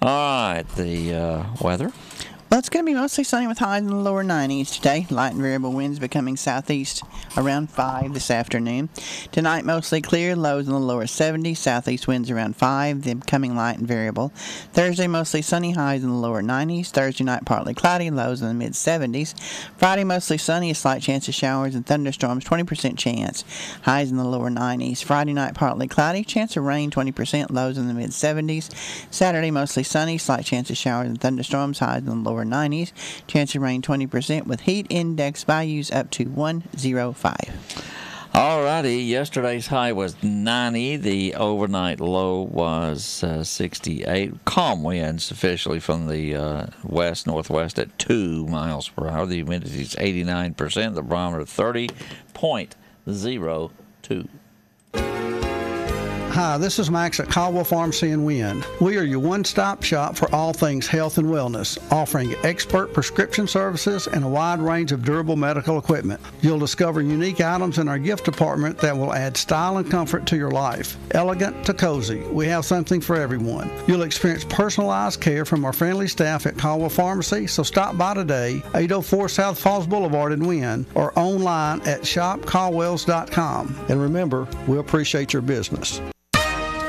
All right, the weather. Well, it's going to be mostly sunny with highs in the lower 90s today. Light and variable winds becoming southeast around 5 this afternoon. Tonight, mostly clear, lows in the lower 70s. Southeast winds around 5, then becoming light and variable. Thursday, mostly sunny, highs in the lower 90s. Thursday night, partly cloudy, lows in the mid 70s. Friday, mostly sunny, a slight chance of showers and thunderstorms, 20% chance, highs in the lower 90s. Friday night, partly cloudy, chance of rain, 20%, lows in the mid 70s. Saturday, mostly sunny, slight chance of showers and thunderstorms, highs in the lower 90s. Chance of rain 20% with heat index values up to 105. All righty. Yesterday's high was 90. The overnight low was 68. Calm winds officially from the west-northwest at 2 miles per hour. The humidity is 89%. The barometer 30.02. Hi, this is Max at Caldwell Pharmacy in Wynn. We are your one-stop shop for all things health and wellness, offering expert prescription services and a wide range of durable medical equipment. You'll discover unique items in our gift department that will add style and comfort to your life. Elegant to cozy, we have something for everyone. You'll experience personalized care from our friendly staff at Caldwell Pharmacy, so stop by today, 804 South Falls Boulevard in Wynn, or online at shopcaldwells.com. And remember, we appreciate your business.